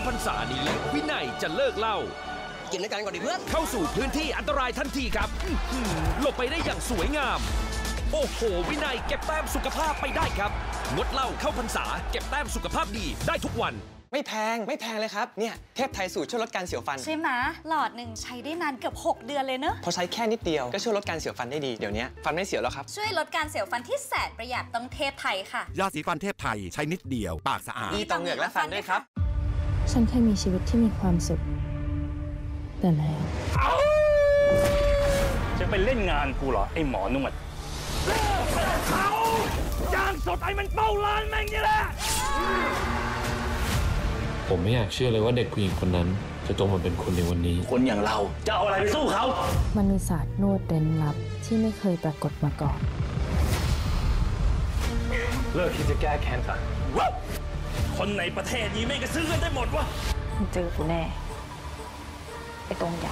พรรษานี้วินัยจะเลิกเหล้ากินด้วยกันก่อนดิเพื่อนเข้าสู่พื้นที่อันตรายทันทีครับหลบไปได้อย่างสวยงามโอ้โหวินัยเก็บแต้มสุขภาพไปได้ครับงดเหล้าเข้าพรรษาเก็บแต้มสุขภาพดีได้ทุกวันไม่แพงเลยครับเนี่ยเทพไทยสูตรช่วยลดการเสียวฟันใช่ไหมหลอดหนึ่งใช้ได้นานเกือบ6 เดือนเลยเนอะพอใช้แค่นิดเดียวก็ช่วยลดการเสียวฟันได้ดีเดี๋ยวนี้ฟันไม่เสียวแล้วครับช่วยลดการเสียวฟันที่แสนประหยัดต้องเทพไทยค่ะยาสีฟันเทพไทยใช้นิดเดียวปากสะอาดดีต่อเหงือกและฟันด้วยครับฉันเคยมีชีวิตที่มีความสุขแต่แล้วจะไปเล่นงานกูเหรอไอ้หมอนวดเขาจ้างสดไอ้มันเป้าล้านแม่งนี่แหละผมไม่อยากเชื่อเลยว่าเด็กผู้หญิงคนนั้นจะโตมาเป็นคนในวันนี้คนอย่างเราจะเอาอะไรไปสู้เขามันมีศาสตร์นวดเร้นลับที่ไม่เคยปรากฏมาก่อนเลิกที่จะแก้แค้นกันคนในประเทศนี้ไม่กระซื้อกันได้หมดวะเจอกูแน่ไอ้ตรงใหญ่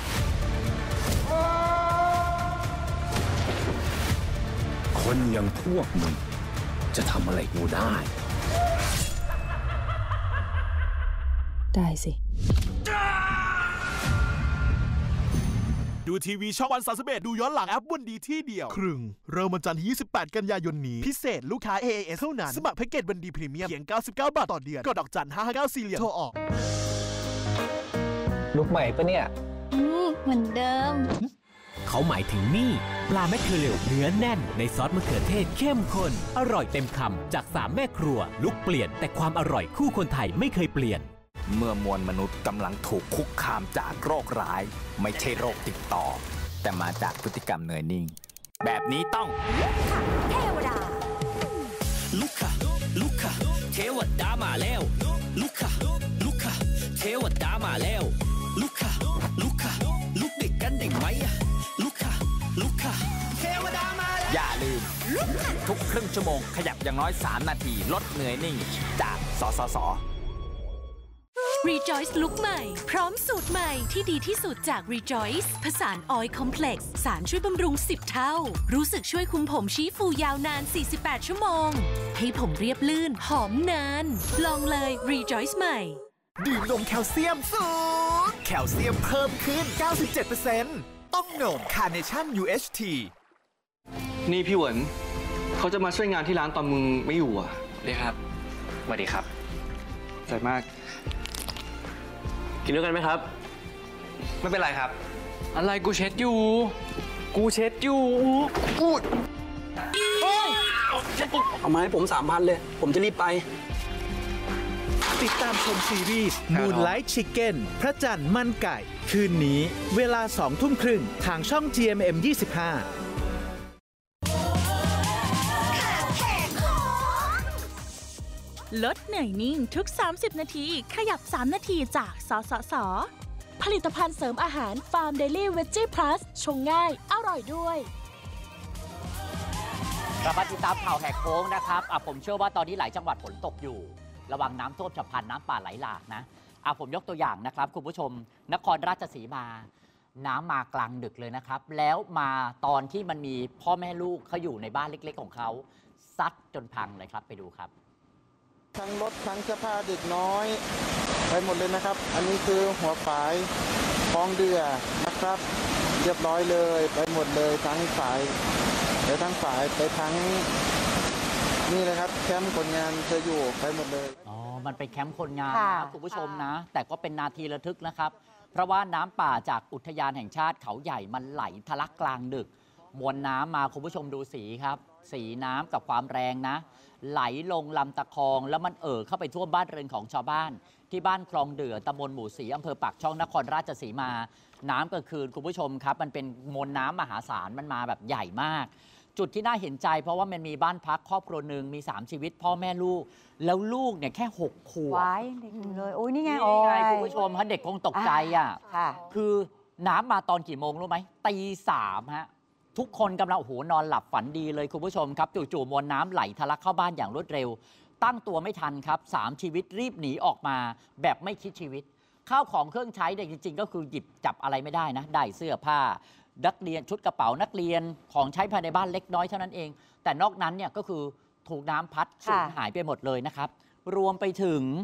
คนอย่างพวกมึงจะทำอะไรกูได้สิดูทีวีช่องวัน31ดูย้อนหลังแอปวันดีที่เดียวครึ่งเริ่มวันจันทร์ที่28 กันยายนนี้พิเศษลูกค้า AAS เท่านั้นสมัครแพ็กเกจวันดีพรีเมียมเพียง99 บาทต่อเดือนกดดอกจัน559 4 เหลี่ยมโทรออกลุกใหม่ปะเนี่ยเหมือนเดิมเขาหมายถึงนี่ปลาแมคเคอเรลเนื้อแน่นในซอสมะเขือเทศเข้มข้นอร่อยเต็มคำจาก3 แม่ครัวลุกเปลี่ยนแต่ความอร่อยคู่คนไทยไม่เคยเปลี่ยนเมื่อมวลมนุษย์กำลังถูกคุกคามจากโรคร้ายไม่ใช่โรคติดต่อแต่มาจากพฤติกรรมเนยนิ่งแบบนี้ต้องลุกค่ะเทวดาลุกค่ะเทวดามาแล้วลุกค่ะเทวดามาแล้วลุกค่ะลุกเด็กกันเด็กไหมลุกค่ะเทวดามาแล้วอย่าลืมทุกครึ่งชั่วโมงขยับอย่างน้อย3 นาทีลดเหนื่อยนิ่งจากสสส Rejoice ลุคใหม่พร้อมสูตรใหม่ที่ดีที่สุดจาก Rejoice ผสานออยล์คอมเพล็กซ์สารช่วยบำรุง10 เท่ารู้สึกช่วยคุมผมชี้ฟูยาวนาน48 ชั่วโมงให้ผมเรียบลื่นหอมนานลองเลย Rejoice ใหม่ดื่มนมแคลเซียมสูงแคลเซียมเพิ่มขึ้น 97% ต้องนม Carnation UHT นี่พี่เหวินเขาจะมาช่วยงานที่ร้านตอนมึงไม่อยู่อ่ะเลยครับสวัสดีครับใจมากกินด้วยกันไหมครับไม่เป็นไรครับอะไรกูเช็ดอยู่กูเอามาให้ผม 3,000 เลยผมจะรีบไปติดตามชมซีรีส์ Moonlight Chicken พระจันทร์มันไก่คืนนี้เวลา 20:30 ทางช่อง GMM 25 ลดเหนื่อยนิ่งทุก30 นาทีขยับ3 นาทีจากสสส.ผลิตภัณฑ์เสริมอาหารฟาร์มเดลี่เวจจี้พลัสชงง่ายอร่อยด้วยกลับมาติดตามข่าวแหกโค้งนะครับผมเชื่อว่าตอนนี้หลายจังหวัดฝนตกอยู่ระวังน้ำท่วมฉับพลันน้ำป่าไหลหลากนะผมยกตัวอย่างนะครับคุณผู้ชมนครราชสีมาน้ำมากลางดึกเลยนะครับแล้วมาตอนที่มันมีพ่อแม่ลูกเขาอยู่ในบ้านเล็กๆของเขาซัดจนพังเลยครับไปดูครับทั้งรถทั้งเสื้อผ้าเด็กน้อยไปหมดเลยนะครับอันนี้คือหัวฝายคลองเดือนะครับเรียบร้อยเลยไปหมดเลยทั้งฝายไปทั้งนี่เลยครับแคมป์คนงานจะอยู่ไปหมดเลยมันเป็นแคมป์คนงานนะคุณผู้ชมนะแต่ก็เป็นนาทีระทึกนะครับเพราะว่าน้ำป่าจากอุทยานแห่งชาติเขาใหญ่มันไหลทะลักกลางดึกมวลน้ำมาคุณผู้ชมดูสีครับสีน้ำกับความแรงนะไหลลงลำตะคองแล้วมันเข้าไปท่วมบ้านเรือนของชาวบ้านที่บ้านคลองเดือตำบลหมู่ศรีอำเภอปากช่องนครราชสีมาน้ำกลางคืนคุณผู้ชมครับมันเป็นมวลน้ำมหาศาลมันมาแบบใหญ่มากจุดที่น่าเห็นใจเพราะว่ามันมีบ้านพักครอบครัวหนึ่งมี3 ชีวิตพ่อแม่ลูกแล้วลูกเนี่ยแค่6 ขวบเด็กเลยโอ้ยนี่ไงคุณผู้ชมเด็กคงตกใจคือน้ำมาตอนกี่โมงรู้ไหมตี 3ฮะทุกคนกำลังนอนหลับฝันดีเลยคุณผู้ชมครับจู่ๆมวลน้ำไหลทะลักเข้าบ้านอย่างรวดเร็วตั้งตัวไม่ทันครับ3 ชีวิตรีบหนีออกมาแบบไม่คิดชีวิตข้าวของเครื่องใช้เนี่ยจริงๆก็คือหยิบจับอะไรไม่ได้นะได้เสื้อผ้านักเรียนชุดกระเป๋านักเรียนของใช้ภายในบ้านเล็กน้อยเท่านั้นเองแต่นอกนั้นเนี่ยก็คือถูกน้ำพัดสูญหายไปหมดเลยนะครับรวมไปถึง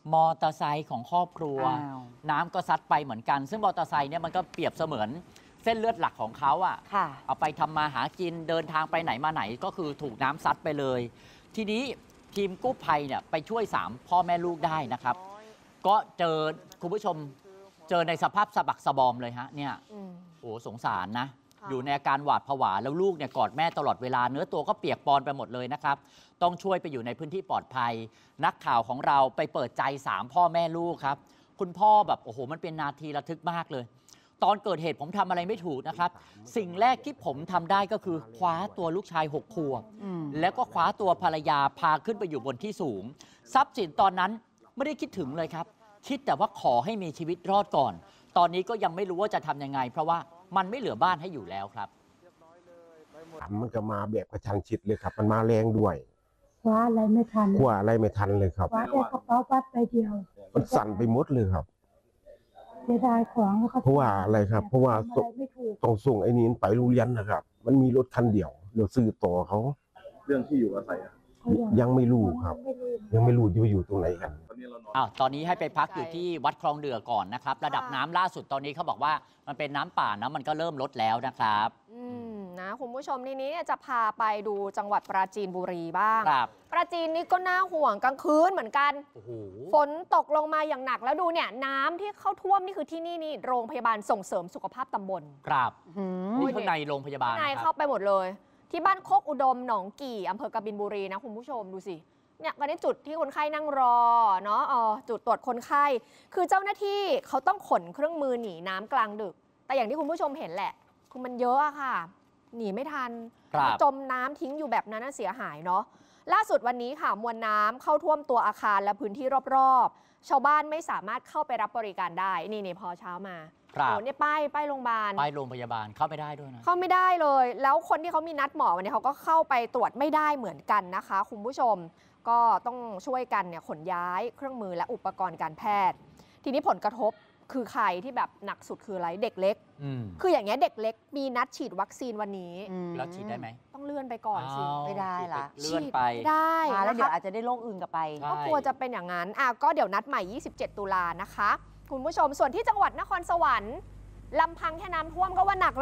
มอเตอร์ไซค์ของครอบครัวน้ำก็ซัดไปเหมือนกันซึ่งมอเตอร์ไซค์เนี่ยมันก็เปรียบเสมือนเส้นเลือดหลักของเขาอ่ะเอาไปทำมาหากินเดินทางไปไหนมาไหนก็คือถูกน้ำซัดไปเลยทีนี้ทีมกู้ภัยเนี่ยไปช่วย3พ่อแม่ลูกได้นะครับก็เจอคุณผู้ชมเจอในสภาพสะบักสะบอมเลยฮะเนี่ยโอ้สงสารนะอยู่ในอาการหวาดผวาแล้วลูกเนี่ยกอดแม่ตลอดเวลาเนื้อตัวก็เปียกปอนไปหมดเลยนะครับต้องช่วยไปอยู่ในพื้นที่ปลอดภัยนักข่าวของเราไปเปิดใจ3พ่อแม่ลูกครับคุณพ่อแบบโอ้โหมันเป็นนาทีระทึกมากเลยตอนเกิดเหตุผมทำอะไรไม่ถูกนะครับสิ่งแรกที่ผมทำได้ก็คือคว้าตัวลูกชาย6 ขวบแล้วก็คว้าตัวภรรยาพาขึ้นไปอยู่บนที่สูงทรัพย์สินตอนนั้นไม่ได้คิดถึงเลยครับคิดแต่ว่าขอให้มีชีวิตรอดก่อนตอนนี้ก็ยังไม่รู้ว่าจะทำยังไงเพราะว่ามันไม่เหลือบ้านให้อยู่แล้วครับมันก็มาแบบกระชันชิดเลยครับมันมาแรงด้วยคว้าอะไรไม่ทันเลยครับคว้าแต่กระเป๋าบัตรใบเดียวมันสั่นไปหมดเลยครับเสียดายของแล้วเพราะว่าอะไรครับเพราะว่าต้องส่งไอ้นี้ไปโรงเรียนนะครับมันมีรถคันเดียวเดี๋ยวซื้อต่อเขาเรื่องที่อยู่อาศัยยังไม่รู้ครับยังไม่รู้จะไปอยู่ตรงไหนกันตอนนี้ให้ไปพักอยู่ที่วัดคลองเดือก่อนนะครับระดับน้ำล่าสุดตอนนี้เขาบอกว่ามันเป็นน้ำป่านะมันก็เริ่มลดแล้วนะครับนะคุณผู้ชมทีนี้จะพาไปดูจังหวัดปราจีนบุรีบ้างปราจีนนี่ก็น่าห่วงกลางคืนเหมือนกันฝนตกลงมาอย่างหนักแล้วดูเนี่ยน้ำที่เข้าท่วมนี่คือที่นี่โรงพยาบาลส่งเสริมสุขภาพตำบลครับนี่ข้างในโรงพยาบาลข้างในเข้าไปหมดเลยที่บ้านโคกอุดมหนองกี่อำเภอกบินบุรีนะคุณผู้ชมดูสิเนี่ยก็ได้จุดที่คนไข้นั่งรอเนาะจุดตรวจคนไข้คือเจ้าหน้าที่เขาต้องขนเครื่องมือหนีน้ำกลางดึกแต่อย่างที่คุณผู้ชมเห็นแหละคือมันเยอะอะค่ะหนีไม่ทันจมน้ำทิ้งอยู่แบบนั้นเสียหายเนาะล่าสุดวันนี้ค่ะมวลน้ำเข้าท่วมตัวอาคารและพื้นที่รอบๆชาวบ้านไม่สามารถเข้าไปรับบริการได้นี่พอเช้ามาโอ้เนี่ยป้ายโรงพยาบาลป้ายโรงพยาบาลเข้าไม่ได้ด้วยนะเข้าไม่ได้เลยแล้วคนที่เขามีนัดหมอวันนี้เขาก็เข้าไปตรวจไม่ได้เหมือนกันนะคะคุณผู้ชมก็ต้องช่วยกันเนี่ยขนย้ายเครื่องมือและอุปกรณ์การแพทย์ทีนี้ผลกระทบคือใครที่แบบหนักสุดคืออะไรเด็กเล็กคืออย่างเงี้ยเด็กเล็กมีนัดฉีดวัคซีนวันนี้แล้วฉีดได้ไหมต้องเลื่อนไปก่อนสิไม่ได้ละเลื่อนไปได้แล้วเดี๋ยวอาจจะได้โรคอื่นกับไปก็กลัวจะเป็นอย่างนั้นก็เดี๋ยวนัดใหม่27 ตุลานะคะคุณผู้ชมส่วนที่จังหวัดนครสวรรค์ลำพังแค่น้ำท่วมก็ว่าหนัก